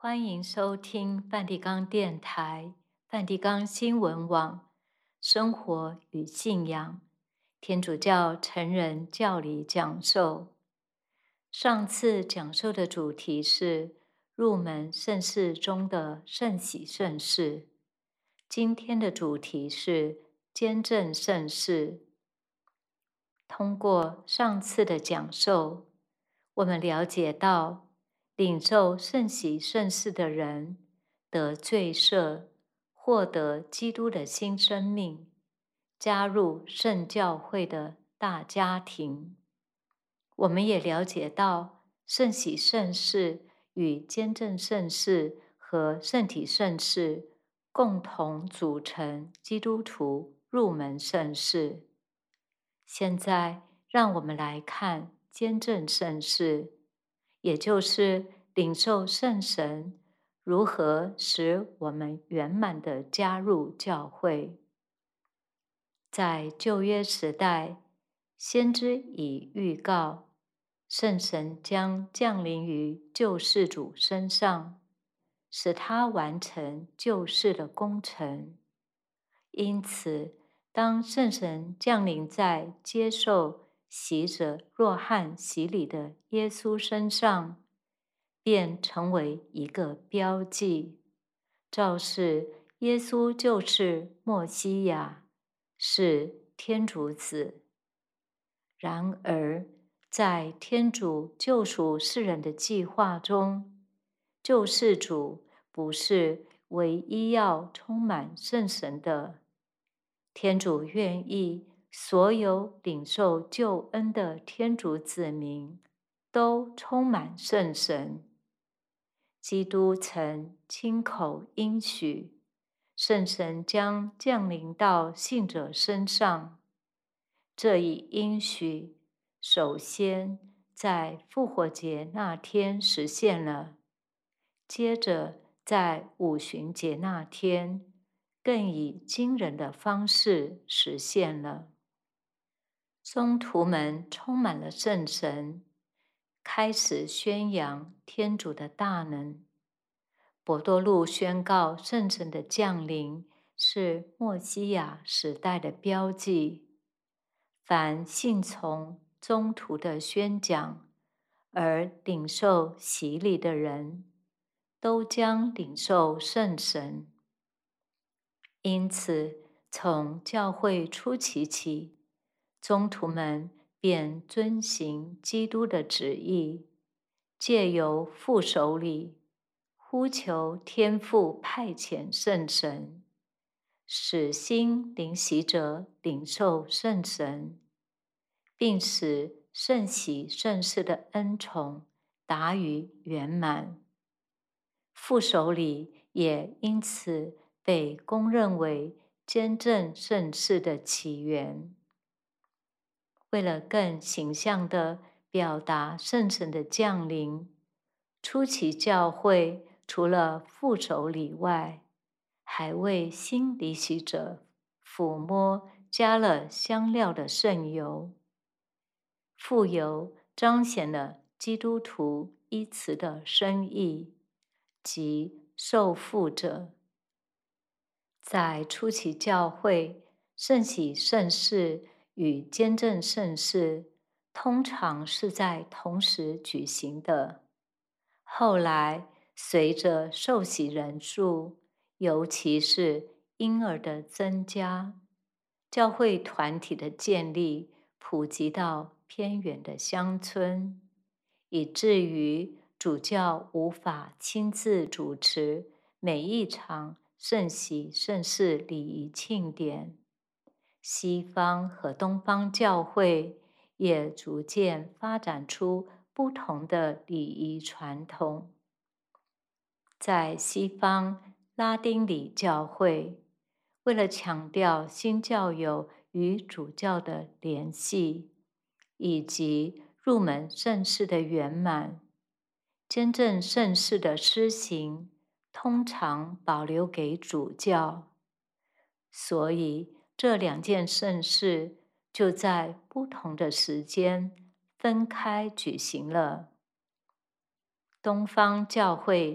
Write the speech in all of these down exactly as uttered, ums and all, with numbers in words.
欢迎收听梵蒂冈电台、梵蒂冈新闻网《生活与信仰》天主教成人教理讲授。上次讲授的主题是入门圣事中的圣喜圣事，今天的主题是坚振圣事。通过上次的讲授，我们了解到，领受圣喜圣事的人得罪赦，获得基督的新生命，加入圣教会的大家庭。我们也了解到，圣喜圣事与坚振圣事和圣体圣事共同组成基督徒入门圣事。现在，让我们来看坚振圣事，也就是领受圣神如何使我们圆满地加入教会。在旧约时代，先知已预告，圣神将降临于救世主身上，使他完成救世的工程。因此，当圣神降临在接受洗者若翰洗礼的耶稣身上，便成为一个标记，昭示耶稣就是默西亚，是天主子。然而，在天主救赎世人的计划中，救世主不是唯一要充满圣神的。天主愿意所有领受救恩的天主子民都充满圣神。基督曾亲口应许，圣神将降临到信者身上。这一应许首先在复活节那天实现了，接着在五旬节那天更以惊人的方式实现了。宗徒们充满了圣神，开始宣扬天主的大能。伯多禄宣告圣神的降临是默西亚时代的标记。凡信从宗徒的宣讲而领受洗礼的人，都将领受圣神。因此，从教会初期起，宗徒们便遵行基督的旨意，借由副手礼，呼求天父派遣圣神，使新领洗者领受圣神，并使圣喜圣事的恩宠达于圆满。副手礼也因此被公认为坚振圣事的起源。为了更形象地表达圣神的降临，初期教会除了副手礼外，还为新离洗者抚摸加了香料的圣油。副油彰显了基督徒依词的深意，即受傅者。在初期教会，圣喜圣事与坚振圣事通常是在同时举行的。后来，随着受洗人数，尤其是婴儿的增加，教会团体的建立普及到偏远的乡村，以至于主教无法亲自主持每一场圣喜圣事礼仪庆典。西方和东方教会也逐渐发展出不同的礼仪传统。在西方拉丁礼教会，为了强调新教友与主教的联系，以及入门圣事的圆满，坚振圣事的施行通常保留给主教，所以这两件圣事就在不同的时间分开举行了。东方教会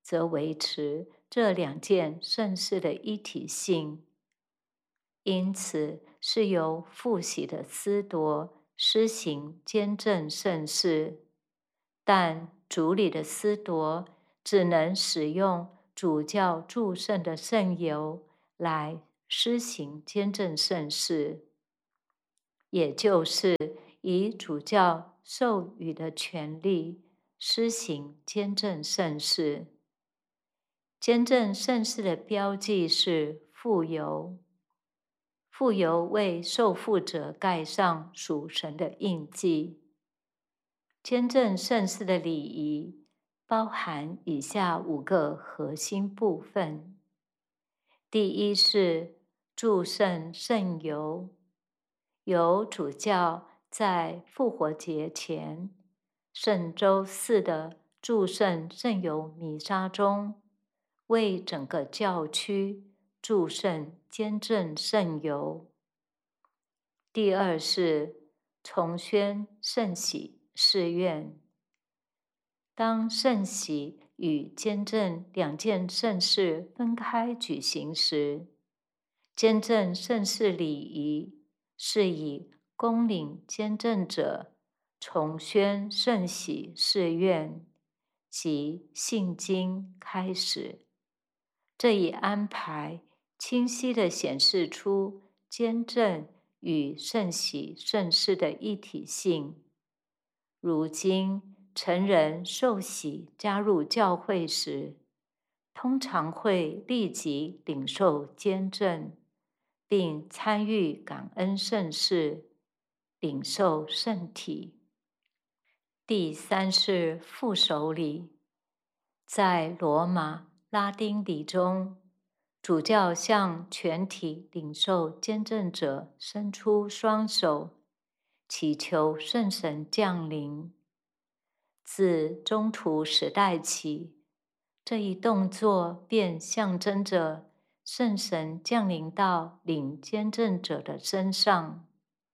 则维持这两件圣事的一体性。因此，是由父喜的司铎施行监正圣事，但主礼的司铎只能使用主教祝圣的圣油来施行监正圣事，也就是以主教授予的权力施行监正圣事。监正圣事的标记是傅油，傅油为受傅者盖上属神的印记。监正圣事的礼仪包含以下五个核心部分。第一是祝圣圣油，由主教在复活节前圣周四的祝圣圣油弥撒中，为整个教区祝圣监正圣油。第二是重宣圣喜誓愿，当圣喜与监正两件圣事分开举行时，监正圣事礼仪是以恭领监正者重宣圣喜誓愿及信经开始。这一安排清晰地显示出监正与圣喜圣事的一体性。如今成人受洗加入教会时，通常会立即领受监正，并参与感恩圣事，领受圣体。第三是副手礼，在罗马拉丁礼中，主教向全体领受监正者伸出双手，祈求圣神降临。自中途时代起，这一动作便象征着圣神降临到领监正者的身上。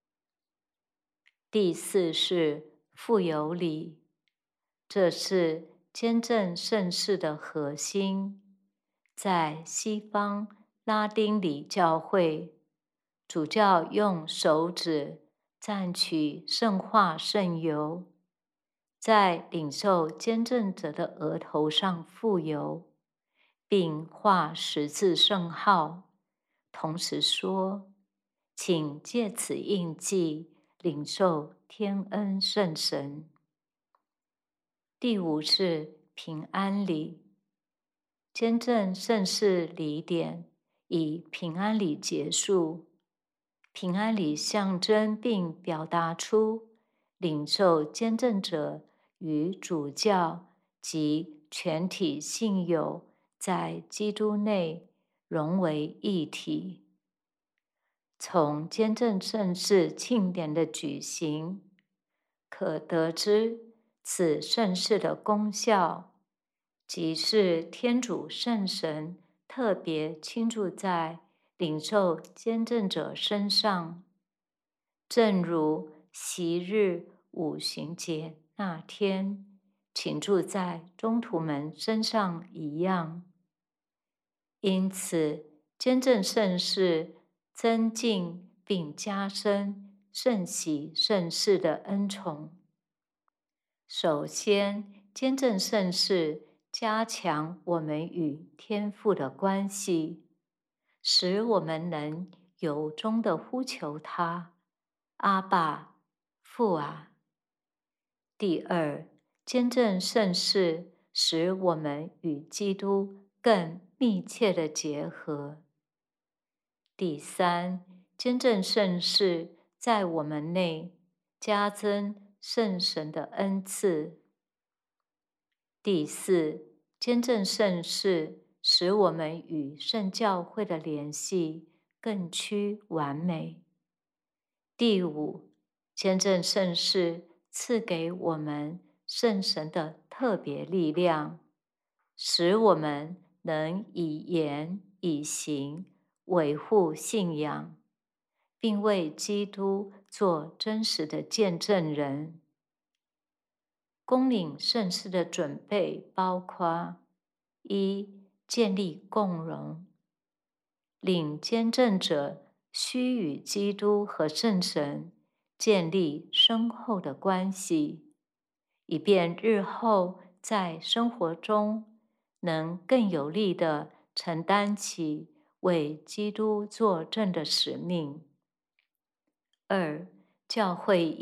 第四是傅油礼，这是监正圣事的核心。在西方拉丁礼教会，主教用手指蘸取圣化圣油，在领受监正者的额头上傅油，并画十字圣号，同时说：“请借此印记领受天恩圣神。”第五是平安礼，监正圣事礼典以平安礼结束。平安礼象征并表达出领受监正者与主教及全体信友在基督内融为一体。从监正圣事庆典的举行，可得知此圣事的功效，即是天主圣神特别倾注在领受监正者身上，正如昔日五旬节那天倾注在宗徒们身上一样。因此，监正圣事增进并加深圣喜圣事的恩宠。首先，监正圣事加强我们与天父的关系，使我们能由衷地呼求他：阿爸，父啊。第二，监正圣事使我们与基督更密切的结合。第三，监正圣事在我们内加增圣神的恩赐。第四，监正圣事使我们与圣教会的联系更趋完美。第五，监正圣事赐给我们圣神的特别力量，使我们能以言以行维护信仰，并为基督做真实的见证人。恭领圣事的准备包括： 一、建立共荣，领监政者须与基督和圣神建立深厚的关系，以便日后在生活中能更有力地承担起为基督作证的使命。二、教会